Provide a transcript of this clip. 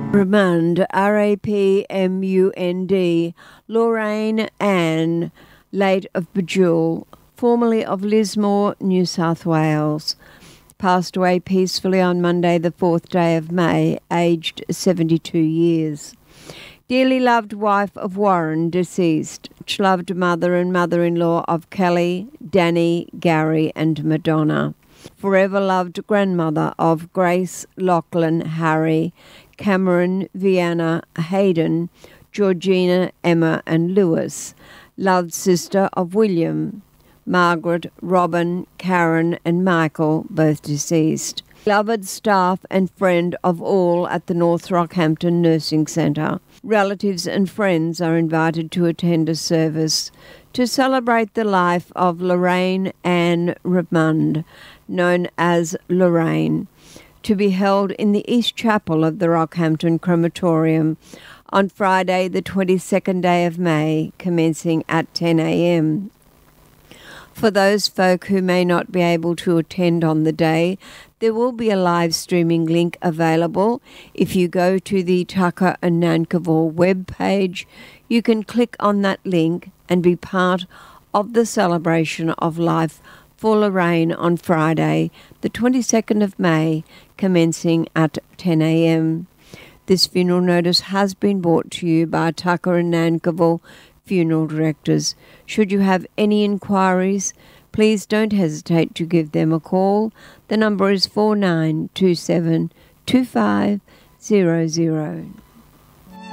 Rapmund, R-A-P-M-U-N-D, Lorraine Ann, late of Bajul, formerly of Lismore, New South Wales, passed away peacefully on Monday the 4th day of May, aged 72 years. Dearly loved wife of Warren, deceased. Much loved mother and mother-in-law of Kelly, Danny, Gary and Madonna. Forever loved grandmother of Grace, Lachlan, Harry, Cameron, Vienna, Hayden, Georgina, Emma and Lewis. Loved sister of William, Margaret, Robin, Karen and Michael, both deceased. Beloved staff and friend of all at the North Rockhampton Nursing Centre. Relatives and friends are invited to attend a service to celebrate the life of Lorraine Ann Rapmund, known as Lorraine, to be held in the East Chapel of the Rockhampton Crematorium on Friday the 22nd day of May, commencing at 10 a.m. For those folk who may not be able to attend on the day, there will be a live streaming link available. If you go to the Tucker and Nankivell webpage, you can click on that link and be part of the celebration of life for Lorraine on Friday, the 22nd of May, commencing at 10 a.m. This funeral notice has been brought to you by Tucker and Nankivell Funeral Directors. Should you have any inquiries, please don't hesitate to give them a call. The number is 4927 2500.